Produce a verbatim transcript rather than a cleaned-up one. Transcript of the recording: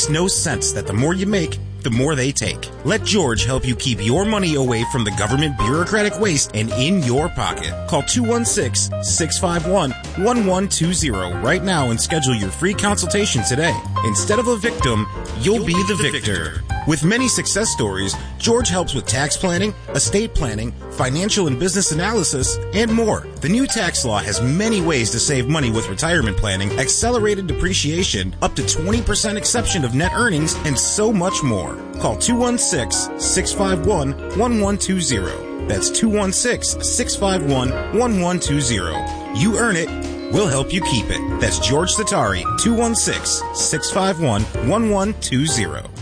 makes no sense that the more you make, the more they take. Let George help you keep your money away from the government bureaucratic waste and in your pocket. Call two one six, six five one, one one two zero right now and schedule your free consultation today. Instead of a victim, you'll, you'll be, be the, the victor. victor. With many success stories, George helps with tax planning, estate planning, financial and business analysis, and more. The new tax law has many ways to save money with retirement planning, accelerated depreciation, up to twenty percent exception of net earnings, and so much more. Call two one six, six five one, one one two zero. That's two one six, six five one, one one two zero. You earn it, we'll help you keep it. That's George Satari, two one six, six five one, one one two zero.